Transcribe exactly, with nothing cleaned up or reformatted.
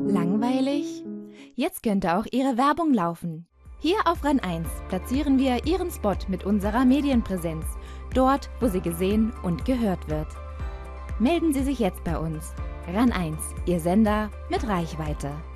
Langweilig? Jetzt könnte auch Ihre Werbung laufen. Hier auf RAN eins platzieren wir Ihren Spot mit unserer Medienpräsenz, dort, wo sie gesehen und gehört wird. Melden Sie sich jetzt bei uns. RAN eins, Ihr Sender mit Reichweite.